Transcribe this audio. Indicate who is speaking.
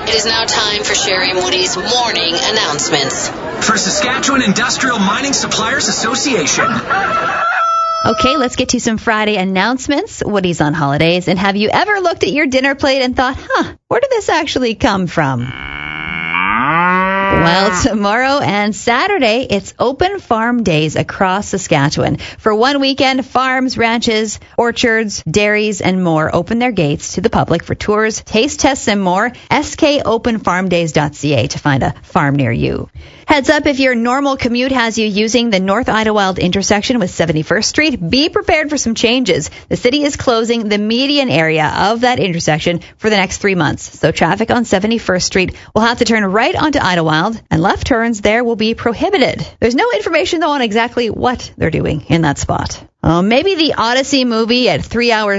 Speaker 1: It is now time for Sherry Moody's morning announcements.
Speaker 2: For Saskatchewan Industrial Mining Suppliers Association.
Speaker 3: Okay, let's get to some Friday announcements. Woody's on holidays. And have you ever looked at your dinner plate and thought, where did this actually come from? Well, tomorrow and Saturday, it's open farm days across Saskatchewan. For one weekend, farms, ranches, orchards, dairies, and more open their gates to the public for tours, taste tests, and more. skopenfarmdays.ca to find a farm near you. Heads up, if your normal commute has you using the North Idyllwild intersection with 71st Street, be prepared for some changes. The city is closing the median area of that intersection for the next 3 months. So traffic on 71st Street will have to turn right onto Idyllwild, and left turns there will be prohibited. There's no information, though, on exactly what they're doing in that spot. Maybe the Odyssey movie at 3 hours